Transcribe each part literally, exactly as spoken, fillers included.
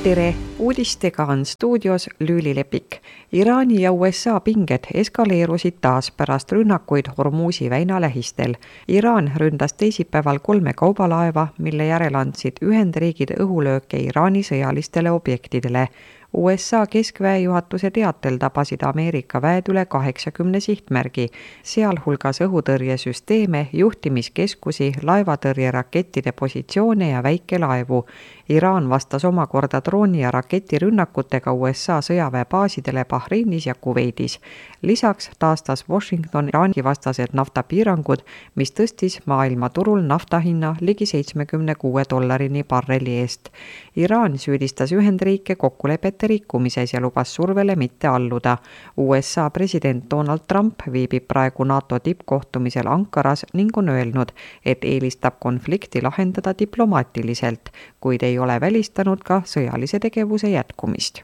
tere, uudistega on stuudios Lüüli Lepik. Iraani ja U S A pinged eskaleerusid taas pärast rünnakuid Hormuzi väina lähistel. Iraan ründas teisipäeval kolme kaubalaeva, mille järel andsid Ühendriigid õhulööke Iraani sõjalistele objektidele. U S A keskväejuhatuse teatel tabasid Ameerika väed üle kaheksakümne sihtmärgi, sealhulgas õhutõrjesüsteeme, juhtimiskeskusi, laevatõrjerakettide positsioone ja väikelaevu. Iraan vastas omakorda drooni- ja raketirünnakutega U S A sõjaväebaasidele Bahreinis ja Kuveidis. Lisaks taastas Washington Iraani vastased naftapiirangud, mis tõstis maailmaturul naftahinna ligi seitsmekümne kuue dollarini barreli eest. Iraan süüdistas Ühendriike kokkulepete rikkumises ja lubas survele mitte alluda. U S A president Donald Trump viibib praegu NATO tippkohtumisel Ankaras ning on öelnud, et eelistab konflikti lahendada diplomaatiliselt, kuid ei ole välistanud ka sõjalise tegevuse jätkumist.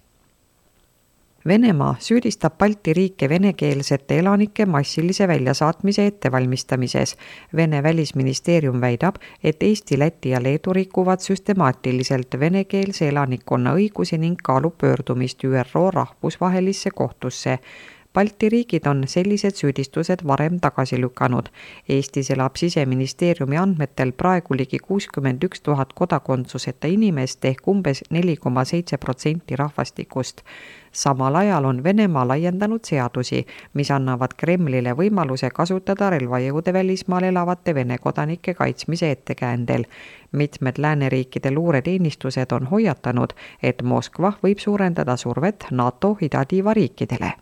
Venemaa süüdistab Balti riike venekeelsete elanike massilise väljasaatmise ettevalmistamises. Vene välisministeerium väidab, et Eesti, Läti ja Leedu rikuvad süstemaatiliselt venekeelse elanikkonna õigusi ning kaalub pöördumist Ü R O rahvusvahelisse kohtusse. Balti riigid on sellised süüdistused varem tagasi lükanud. Eestis elab Siseministeeriumi andmetel praegu ligi kuuskümmend üks tuhat kodakondsuseta inimest ehk umbes neli koma seitse protsenti rahvastikust. Samal ajal on Venemaa laiendanud seadusi, mis annavad Kremlile võimaluse kasutada relvajõude välismaal elavate Vene kodanike kaitsmise ettekäändel. Mitmed lääneriikide luureteenistused on hoiatanud, et Moskva võib suurendada survet NATO idatiiva riikidele.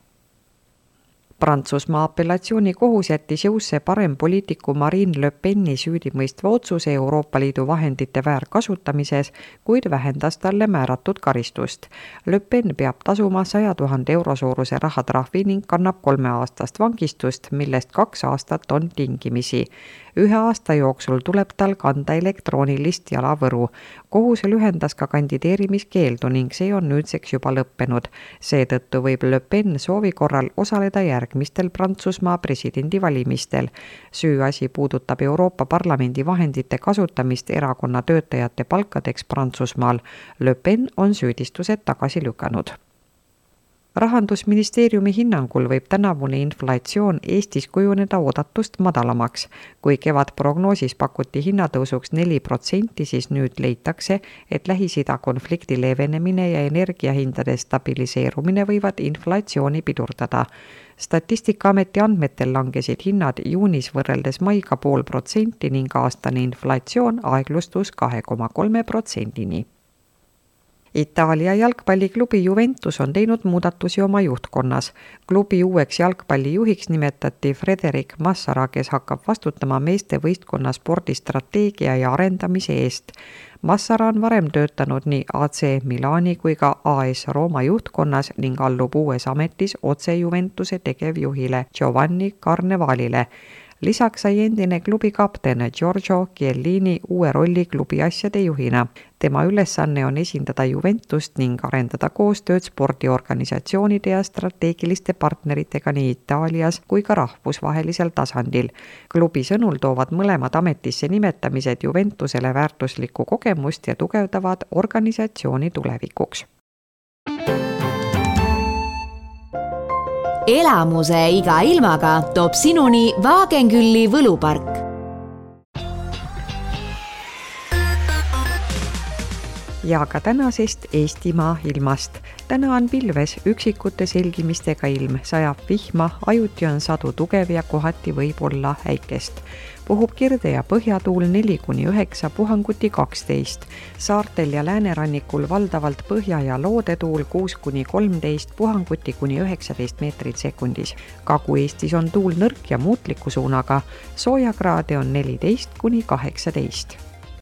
Prantsusmaa apellatsioonikohus jättis jõusse parempoliitiku Marine Le Peni süüdimõistva otsuse Euroopa Liidu vahendite väärkasutamises, kuid vähendas talle määratud karistust. Le Pen peab tasuma saja tuhande euro suuruse rahatrahvi ning kannab kolme aastast vangistust, millest kaks aastat on tingimisi. Ühe aasta jooksul tuleb tal kanda elektroonilist jalavõru. Kohus lühendas ka kandideerimiskeeldu ning see on nüüdseks juba lõppenud. Seetõttu võib Le Pen soovi korral osaleda järgmistel Prantsusmaa presidendivalimistel. Süüasi puudutab Euroopa Parlamendi vahendite kasutamist erakonna töötajate palkadeks Prantsusmaal. Le Pen on süüdistused tagasi lükanud. Rahandusministeeriumi hinnangul võib tänavune inflatsioon Eestis kujuneda oodatust madalamaks. Kui kevad prognoosis pakuti hinnatõusuks neli protsenti, siis nüüd leitakse, et Lähis-Ida konflikti leevenemine ja energiahindade stabiliseerumine võivad inflatsiooni pidurdada. Statistikaameti andmetel langesid hinnad juunis võrreldes maiga pool protsenti ning aastane inflatsioon aeglustus kahe koma kolme protsendini. Itaalia jalgpalliklubi Juventus on teinud muudatusi oma juhtkonnas. Klubi uueks jalgpallijuhiks nimetati Frederic Massara, kes hakkab vastutama meeste võistkonna spordistrateegia ja arendamise eest. Massara on varem töötanud nii A C Milani kui ka A S Roma juhtkonnas ning allub uues ametis otse Juventuse tegevjuhile Giovanni Carnevalile. Lisaks sai endine klubi kapten Giorgio Chiellini uue rolli klubi asjade juhina. Tema ülesanne on esindada Juventust ning arendada koostööd spordiorganisatsioonide ja strateegiliste partneritega nii Itaalias kui ka rahvusvahelisel tasandil. Klubi sõnul toovad mõlemad ametisse nimetamised Juventusele väärtuslikku kogemust ja tugevdavad organisatsiooni tulevikuks. Elamuse iga ilmaga toob sinuni Wagenkülli võlupark. Ja ka tänasest Eestimaa ilmast. Täna on pilves üksikute selgimistega ilm, sajab vihma, ajuti on sadu tugev ja kohati võib olla äikest. Puhub kirde ja põhjatuul neli kuni üheksa, puhanguti kaksteist. Saartel ja läänerannikul valdavalt põhja ja loodetuul kuus kuni kolmteist, puhanguti kuni üheksateist meetrit sekundis. Kagu-Eestis on tuul nõrk ja muutliku suunaga. Soojakraade on neliteist kuni kaheksateist.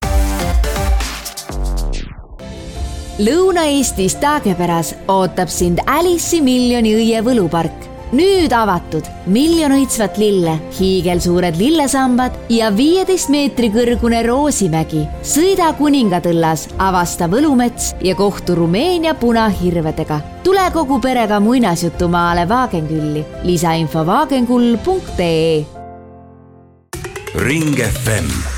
Lõuna-Eestis Taageperas ootab sind Alice'i miljoni õie võlupark. Nüüd avatud miljon õitsvat lille, hiigelsuured lillesambad ja viieteist meetri kõrgune Roosimägi. Sõida Kuningatõllas, avasta Võlumets ja kohtu Rumeenia punahirvedega. Tule kogu perega muinasjutumaale Wagenkülli. Lisainfo wagenkull punkt ee. Ring F M